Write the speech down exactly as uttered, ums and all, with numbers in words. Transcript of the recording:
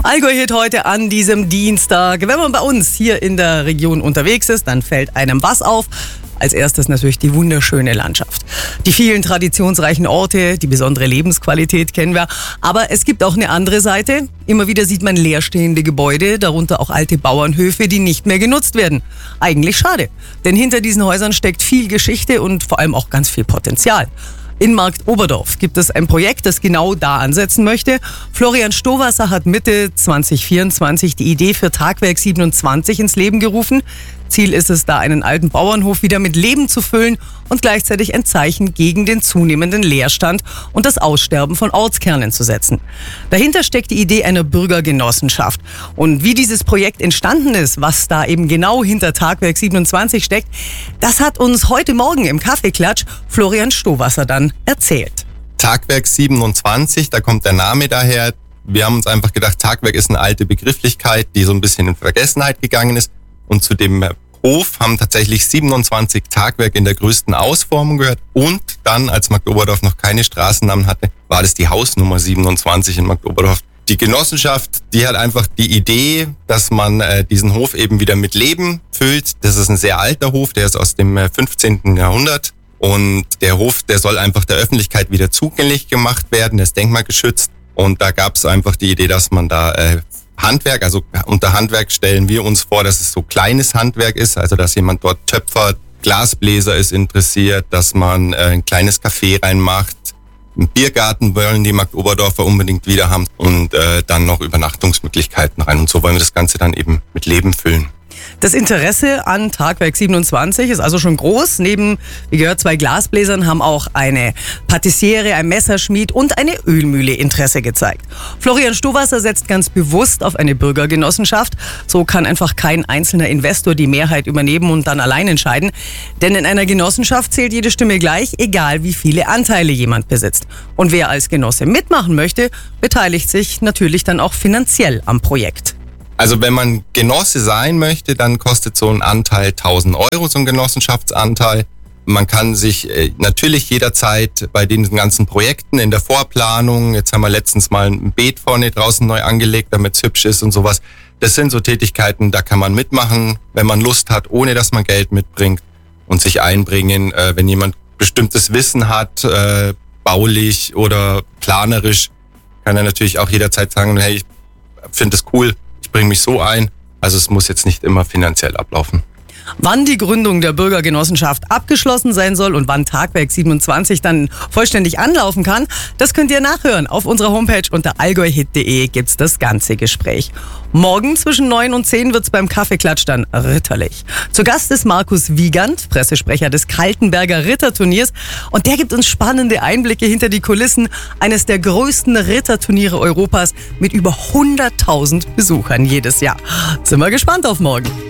Allgäu-Hit heute an diesem Dienstag. Wenn man bei uns hier in der Region unterwegs ist, dann fällt einem was auf? Als erstes natürlich die wunderschöne Landschaft. Die vielen traditionsreichen Orte, die besondere Lebensqualität kennen wir. Aber es gibt auch eine andere Seite. Immer wieder sieht man leerstehende Gebäude, darunter auch alte Bauernhöfe, die nicht mehr genutzt werden. Eigentlich schade, denn hinter diesen Häusern steckt viel Geschichte und vor allem auch ganz viel Potenzial. In Markt Oberdorf gibt es ein Projekt, das genau da ansetzen möchte. Florian Stowasser hat Mitte zwanzig vierundzwanzig die Idee für Tagwerk siebenundzwanzig ins Leben gerufen. Ziel ist es, da einen alten Bauernhof wieder mit Leben zu füllen und gleichzeitig ein Zeichen gegen den zunehmenden Leerstand und das Aussterben von Ortskernen zu setzen. Dahinter steckt die Idee einer Bürgergenossenschaft. Und wie dieses Projekt entstanden ist, was da eben genau hinter Tagwerk siebenundzwanzig steckt, das hat uns heute Morgen im Kaffeeklatsch Florian Stowasser dann erzählt. Tagwerk siebenundzwanzig, da kommt der Name daher. Wir haben uns einfach gedacht, Tagwerk ist eine alte Begrifflichkeit, die so ein bisschen in Vergessenheit gegangen ist. Und zu dem Hof haben tatsächlich siebenundzwanzig Tagwerke in der größten Ausformung gehört. Und dann, als Markt Oberdorf noch keine Straßennamen hatte, war das die Hausnummer siebenundzwanzig in Markt Oberdorf. Die Genossenschaft, die hat einfach die Idee, dass man äh, diesen Hof eben wieder mit Leben füllt. Das ist ein sehr alter Hof, der ist aus dem äh, fünfzehnten Jahrhundert. Und der Hof, der soll einfach der Öffentlichkeit wieder zugänglich gemacht werden, der ist denkmalgeschützt. Und da gab es einfach die Idee, dass man da äh, Handwerk, also unter Handwerk stellen wir uns vor, dass es so kleines Handwerk ist, also dass jemand dort Töpfer, Glasbläser ist interessiert, dass man äh, ein kleines Café reinmacht. Einen Biergarten wollen die Markt Oberdorfer unbedingt wieder haben und äh, dann noch Übernachtungsmöglichkeiten rein. Und so wollen wir das Ganze dann eben mit Leben füllen. Das Interesse an Tagwerk siebenundzwanzig ist also schon groß. Neben, wie gehört, zwei Glasbläsern haben auch eine Patissiere, ein Messerschmied und eine Ölmühle Interesse gezeigt. Florian Stowasser setzt ganz bewusst auf eine Bürgergenossenschaft. So kann einfach kein einzelner Investor die Mehrheit übernehmen und dann allein entscheiden. Denn in einer Genossenschaft zählt jede Stimme gleich, egal wie viele Anteile jemand besitzt. Und wer als Genosse mitmachen möchte, beteiligt sich natürlich dann auch finanziell am Projekt. Also wenn man Genosse sein möchte, dann kostet so ein Anteil tausend Euro, so ein Genossenschaftsanteil. Man kann sich äh, natürlich jederzeit bei diesen ganzen Projekten in der Vorplanung, jetzt haben wir letztens mal ein Beet vorne draußen neu angelegt, damit es hübsch ist und sowas. Das sind so Tätigkeiten, da kann man mitmachen, wenn man Lust hat, ohne dass man Geld mitbringt und sich einbringen. Äh, wenn jemand bestimmtes Wissen hat, äh, baulich oder planerisch, kann er natürlich auch jederzeit sagen, hey, ich finde es cool, bringe mich so ein. Also es muss jetzt nicht immer finanziell ablaufen. Wann die Gründung der Bürgergenossenschaft abgeschlossen sein soll und wann Tagwerk siebenundzwanzig dann vollständig anlaufen kann, das könnt ihr nachhören. Auf unserer Homepage unter allgäuhit punkt de gibt's das ganze Gespräch. Morgen zwischen neun und zehn wird's beim Kaffeeklatsch dann ritterlich. Zu Gast ist Markus Wiegand, Pressesprecher des Kaltenberger Ritterturniers. Und der gibt uns spannende Einblicke hinter die Kulissen eines der größten Ritterturniere Europas mit über hunderttausend Besuchern jedes Jahr. Sind wir gespannt auf morgen.